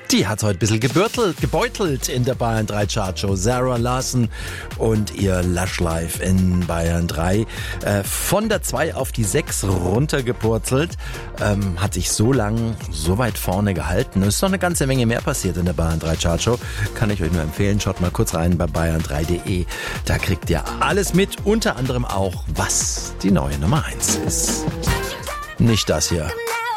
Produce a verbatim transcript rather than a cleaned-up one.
Die hat heute ein bisschen gebürtelt, gebeutelt in der Bayern drei Chartshow. Sarah Larson und ihr Lush Life in Bayern drei. Äh, von der zwei auf die sechs runtergepurzelt. Ähm, hat sich so lang so weit vorne gehalten. Es ist noch eine ganze Menge mehr passiert in der Bayern drei Chartshow. Kann ich euch nur empfehlen. Schaut mal kurz rein bei bayern drei punkt de. Da kriegt ihr alles mit. Unter anderem auch, was die neue Nummer eins ist. Nicht das hier.